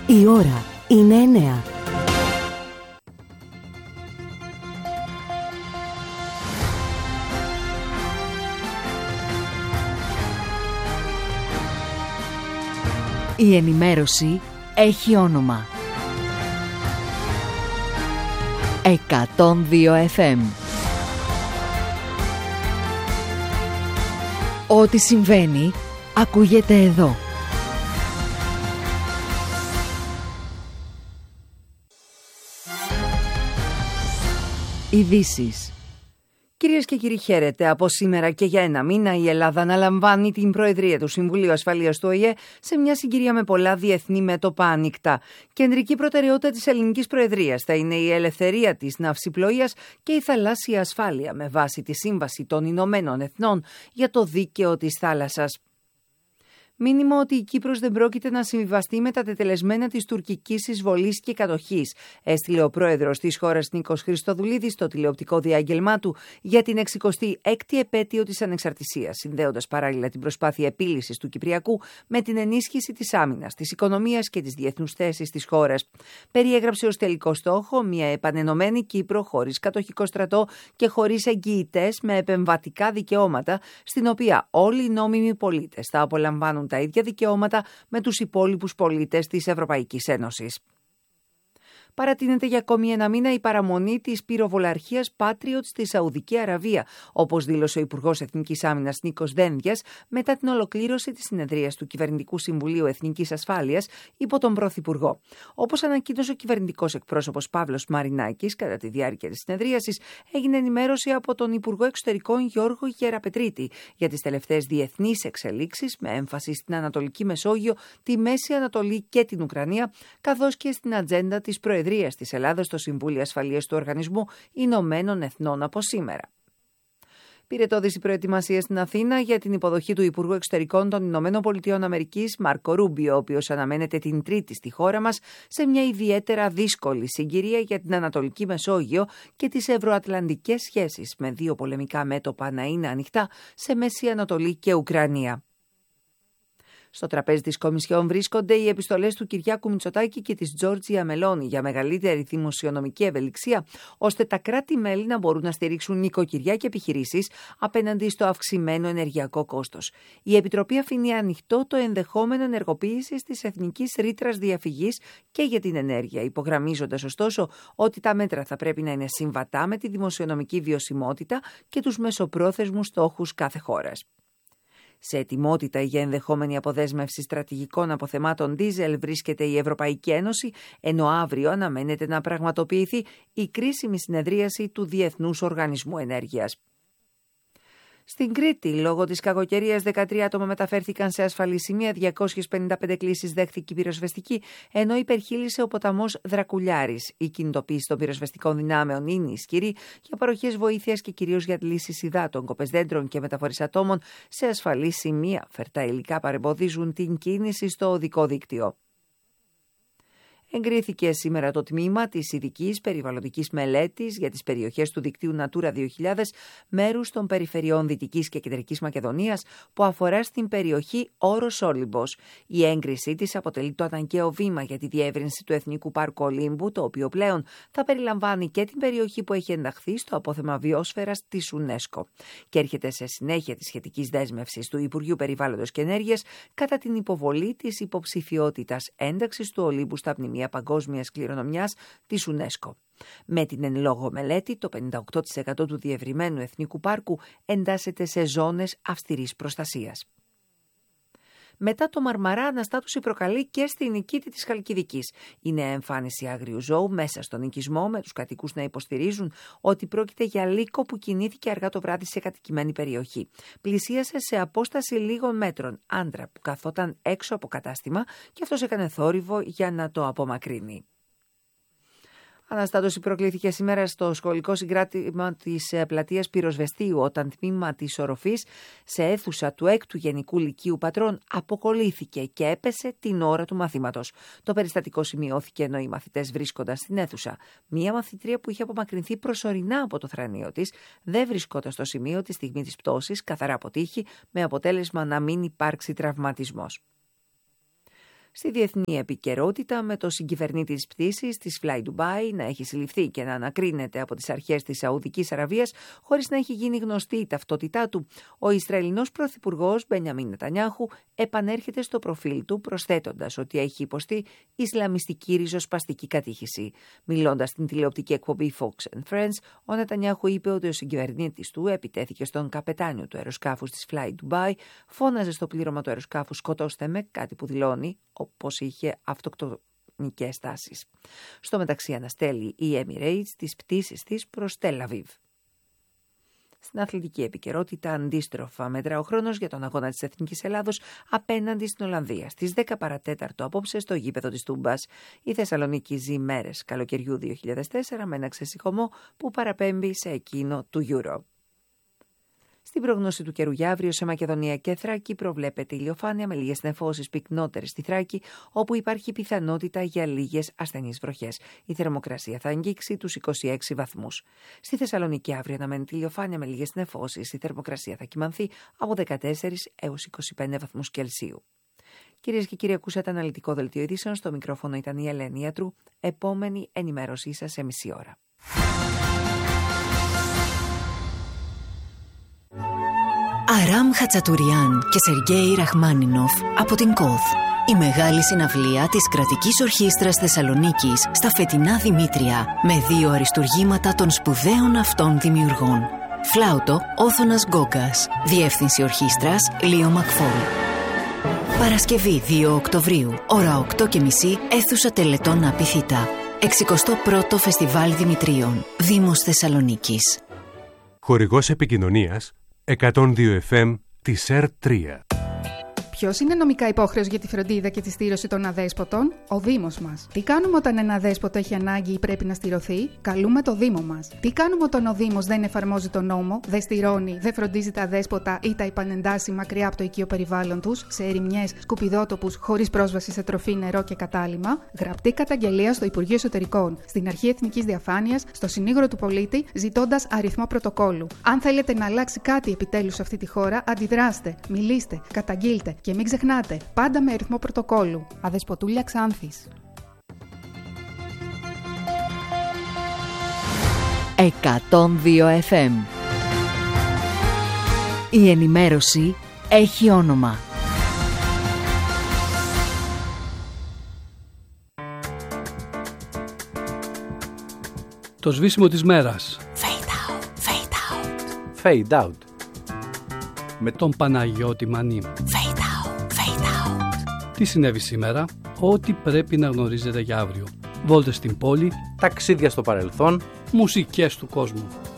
Η ώρα είναι 9. Η ενημέρωση έχει όνομα. 102 FM. Ό,τι συμβαίνει ακούγεται εδώ. Ειδήσεις. Κυρίες και κύριοι, χαίρετε. Από σήμερα και για ένα μήνα η Ελλάδα αναλαμβάνει την Προεδρία του Συμβουλίου Ασφαλείας του ΟΗΕ σε μια συγκυρία με πολλά διεθνή μέτωπα ανοιχτά. Κεντρική προτεραιότητα της ελληνικής Προεδρίας θα είναι η ελευθερία της ναυσιπλοείας και η θαλάσσια ασφάλεια με βάση τη Σύμβαση των Ηνωμένων Εθνών για το δίκαιο της θάλασσας. Μήνυμα ότι η Κύπρος δεν πρόκειται να συμβιβαστεί με τα τετελεσμένα της τουρκικής εισβολής και κατοχής, έστειλε ο πρόεδρος της χώρας Νίκος Χριστοδουλίδης στο τηλεοπτικό διάγγελμά του για την 66η επέτειο της ανεξαρτησίας, συνδέοντας παράλληλα την προσπάθεια επίλυσης του Κυπριακού με την ενίσχυση της άμυνας, της οικονομίας και της διεθνούς θέσης της χώρας. Περιέγραψε ως τελικό στόχο μια επανενωμένη Κύπρο χωρίς κατοχικό στρατό και χωρίς εγγυητές με επεμβατικά δικαιώματα, στην οποία όλοι οι νόμιμοι πολίτες θα απολαμβάνουν τα ίδια δικαιώματα με τους υπόλοιπους πολίτες της Ευρωπαϊκής Ένωσης. Παρατείνεται για ακόμη ένα μήνα η παραμονή της πυροβολαρχίας Patriot στη Σαουδική Αραβία, όπως δήλωσε ο Υπουργός Εθνικής Άμυνας Νίκος Δένδιας μετά την ολοκλήρωση της συνεδρίας του Κυβερνητικού Συμβουλίου Εθνικής Ασφάλειας υπό τον Πρωθυπουργό. Όπως ανακοίνωσε ο κυβερνητικός εκπρόσωπος Παύλος Μαρινάκης, κατά τη διάρκεια της συνεδρίασης έγινε ενημέρωση από τον Υπουργό Εξωτερικών Γιώργο Γεραπετρίτη για τις τελευταίες διεθνείς εξελίξεις με έμφαση στην Ανατολική Μεσόγειο, τη Μέση Ανατολή και την Ουκρανία, καθώς και στην ατζέντα της Προεδρίας της Ελλάδας στο Συμβούλιο Ασφαλείας του Οργανισμού Ηνωμένων Εθνών από σήμερα. Πυρετώδης η προετοιμασία στην Αθήνα για την υποδοχή του Υπουργού Εξωτερικών των Ηνωμένων Πολιτειών Αμερικής, Μάρκο Ρούμπιο, ο οποίος αναμένεται την Τρίτη στη χώρα μας σε μια ιδιαίτερα δύσκολη συγκυρία για την Ανατολική Μεσόγειο και τις ευρωατλαντικές σχέσεις, με δύο πολεμικά μέτωπα να είναι ανοιχτά σε Μέση Ανατολή και Ουκρανία. Στο τραπέζι της Κομισιόν βρίσκονται οι επιστολές του Κυριάκου Μητσοτάκη και της Τζόρτζια Μελώνη για μεγαλύτερη δημοσιονομική ευελιξία, ώστε τα κράτη-μέλη να μπορούν να στηρίξουν νοικοκυριά και επιχειρήσεις απέναντι στο αυξημένο ενεργειακό κόστος. Η Επιτροπή αφήνει ανοιχτό το ενδεχόμενο ενεργοποίησης της εθνικής ρήτρας διαφυγής και για την ενέργεια, υπογραμμίζοντας ωστόσο ότι τα μέτρα θα πρέπει να είναι συμβατά με τη δημοσιονομική βιωσιμότητα και τους μεσοπρόθεσμους στόχους κάθε χώρας. Σε ετοιμότητα για ενδεχόμενη αποδέσμευση στρατηγικών αποθεμάτων ντίζελ βρίσκεται η Ευρωπαϊκή Ένωση, ενώ αύριο αναμένεται να πραγματοποιηθεί η κρίσιμη συνεδρίαση του Διεθνούς Οργανισμού Ενέργειας. Στην Κρήτη, λόγω της κακοκαιρίας, 13 άτομα μεταφέρθηκαν σε ασφαλή σημεία, 255 κλήσεις δέχθηκε η πυροσβεστική, ενώ υπερχείλησε ο ποταμός Δρακουλιάρης. Η κινητοποίηση των πυροσβεστικών δυνάμεων είναι ισχυρή για παροχές βοήθειας και κυρίως για λύσεις υδάτων, κοπές δέντρων και μεταφορές ατόμων σε ασφαλή σημεία. Φερτά υλικά παρεμποδίζουν την κίνηση στο οδικό δίκτυο. Εγκρίθηκε σήμερα το τμήμα της ειδικής περιβαλλοντικής μελέτης για τις περιοχές του δικτύου Natura 2000 μέρους των περιφερειών Δυτικής και Κεντρικής Μακεδονίας που αφορά στην περιοχή Όρος Όλυμπος. Η έγκρισή της αποτελεί το αναγκαίο βήμα για τη διεύρυνση του Εθνικού Πάρκου Ολύμπου, το οποίο πλέον θα περιλαμβάνει και την περιοχή που έχει ενταχθεί στο απόθεμα βιόσφαιρας της UNESCO. Και έρχεται σε συνέχεια της σχετικής δέσμευσης του Υπουργείου Περιβάλλοντος και Ενέργειας κατά την υποβολή της υποψηφιότητας ένταξης του Ολύμπου στα μνημεία παγκόσμιας κληρονομιάς της UNESCO. Με την εν λόγω μελέτη, το 58% του διευρυμένου εθνικού πάρκου εντάσσεται σε ζώνες αυστηρής προστασίας. Μετά το Μαρμαρά, αναστάτωση προκαλεί και στη Νικήτη της Χαλκιδικής. Η νέα εμφάνιση άγριου ζώου μέσα στον οικισμό, με τους κατοικούς να υποστηρίζουν ότι πρόκειται για λύκο που κινήθηκε αργά το βράδυ σε κατοικημένη περιοχή. Πλησίασε σε απόσταση λίγων μέτρων άντρα που καθόταν έξω από κατάστημα και αυτός έκανε θόρυβο για να το απομακρύνει. Αναστάτωση προκλήθηκε σήμερα στο σχολικό συγκράτημα της πλατείας Πυροσβεστίου, όταν τμήμα της οροφής σε αίθουσα του 6ου Γενικού Λυκείου Πατρών αποκολλήθηκε και έπεσε την ώρα του μαθήματος. Το περιστατικό σημειώθηκε ενώ οι μαθητές βρίσκονταν στην αίθουσα. Μία μαθητρία που είχε απομακρυνθεί προσωρινά από το θρανείο της δεν βρισκόταν στο σημείο τη στιγμή της πτώσης, καθαρά από τύχη, με αποτέλεσμα να μην υπάρξει τραυματισμός. Στη διεθνή επικαιρότητα, με το συγκυβερνήτη της πτήσης της Fly Dubai να έχει συλληφθεί και να ανακρίνεται από τις αρχές της Σαουδικής Αραβίας χωρίς να έχει γίνει γνωστή η ταυτότητά του, ο Ισραηλινός Πρωθυπουργός Μπενιαμίν Νετανιάχου επανέρχεται στο προφίλ του, προσθέτοντας ότι έχει υποστεί ισλαμιστική ριζοσπαστική κατήχηση. Μιλώντας στην τηλεοπτική εκπομπή Fox and Friends, ο Νετανιάχου είπε ότι ο συγκυβερνήτης του επιτέθηκε στον καπετάνιο του αεροσκάφους της Fly Dubai, φώναζε στο πλήρωμα του αεροσκάφους «Σκοτώστε με», κάτι που δηλώνει όπως είχε αυτοκτονικές τάσεις. Στο μεταξύ αναστέλει η Emirates τις πτήσεις της προς Τελ Αβίβ. Στην αθλητική επικαιρότητα, αντίστροφα μέτρα ο χρόνος για τον αγώνα της Εθνικής Ελλάδος απέναντι στην Ολλανδία. Στις 10 παρατέταρτο απόψε στο γήπεδο της Τούμπας. Η Θεσσαλονίκη ζει μέρες καλοκαιριού 2004 με ένα ξεσηκωμό που παραπέμπει σε εκείνο του Euro. Στην πρόγνωση του καιρού για αύριο σε Μακεδονία και Θράκη προβλέπεται ηλιοφάνεια με λίγες νεφώσεις πυκνότερες στη Θράκη, όπου υπάρχει πιθανότητα για λίγες ασθενείς βροχές. Η θερμοκρασία θα αγγίξει τους 26 βαθμούς. Στη Θεσσαλονίκη αύριο αναμένεται ηλιοφάνεια με λίγες νεφώσεις. Η θερμοκρασία θα κυμανθεί από 14 έως 25 βαθμούς Κελσίου. Κυρίες και κύριοι, ακούσατε αναλυτικό δελτίο ειδήσεων. Στο μικρόφωνο ήταν η Ελένη Ιατρού. Επόμενη ενημέρωσή σας σε μισή ώρα. Αράμ Χατσατουριάν και Σεργέη Ραχμάνινοφ από την ΚΟΘ. Η μεγάλη συναυλία της Κρατικής Ορχήστρας Θεσσαλονίκης στα φετινά Δημήτρια, με 2 αριστουργήματα των σπουδαίων αυτών δημιουργών. Φλάουτο Όθωνας Γκόγκας. Διεύθυνση ορχήστρας Λίο Μακφόλ. Παρασκευή 2 Οκτωβρίου, ώρα 8:30, αίθουσα Τελετών Απιθύτα. 61ο Φεστιβάλ Δημητρίων, Δήμος Θεσσαλονίκης. Χορηγός επικοινωνίας 102 FM της ΕΡΤ3. Ποιος είναι νομικά υπόχρεος για τη φροντίδα και τη στήρωση των αδέσποτων? Ο Δήμος μας. Τι κάνουμε όταν ένα αδέσποτο έχει ανάγκη ή πρέπει να στηρωθεί? Καλούμε το Δήμο μας. Τι κάνουμε όταν ο Δήμος δεν εφαρμόζει τον νόμο, δεν στηρώνει, δεν φροντίζει τα αδέσποτα ή τα επανεντάσσει μακριά από το οικείο περιβάλλον τους, σε ερημιές, σκουπιδότοπους, χωρίς πρόσβαση σε τροφή, νερό και κατάλυμμα? Γραπτή καταγγελία στο Υπουργείο Εσωτερικών, στην Αρχή Εθνικής Διαφάνειας, στο Συνήγορο του Πολίτη, ζητώντας αριθμό πρωτοκόλου. Αν θέλετε να αλλάξει κάτι επιτέλους σε αυτή τη χώρα, αντιδράστε, μιλήστε, καταγγείλτε. Και μην ξεχνάτε, πάντα με αριθμό πρωτοκόλου. Αδεσποτούλια Ξάνθης. 102 FM. Η ενημέρωση έχει όνομα. Το σβήσιμο της μέρας. Fade out, fade out. Fade out. Με τον Παναγιώτη Μανή. Fade out, fade out. Τι συνέβη σήμερα? Ό,τι πρέπει να γνωρίζετε για αύριο. Βόλτες στην πόλη. Ταξίδια στο παρελθόν. Μουσικές του κόσμου.